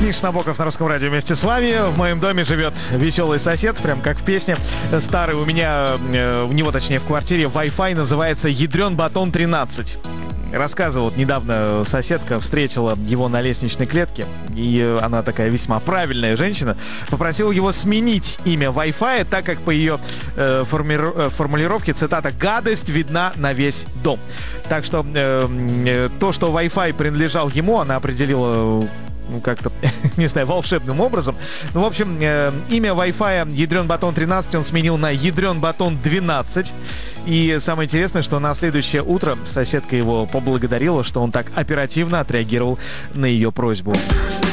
Миша Набоков на Русском радио вместе с вами. В моем доме живет веселый сосед, прям как в песне. Старый у меня, у него, точнее, в квартире Wi-Fi называется «Ядрен батон 13». Рассказывал, вот недавно соседка встретила его на лестничной клетке, и она такая весьма правильная женщина, попросила его сменить имя Wi-Fi, так как по ее формулировке, цитата, «гадость видна на весь дом». Так что то, что Wi-Fi принадлежал ему, она определила как-то, не знаю, волшебным образом. Ну, в общем, имя Wi-Fi «Ядрен батон 13» он сменил на «Ядрен батон 12». И самое интересное, что на следующее утро соседка его поблагодарила, что он так оперативно отреагировал на ее просьбу.